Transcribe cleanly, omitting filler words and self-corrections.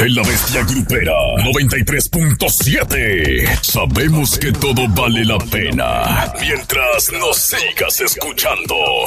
En La Bestia Grupera 93.7. Sabemos que todo vale la pena mientras nos sigas escuchando.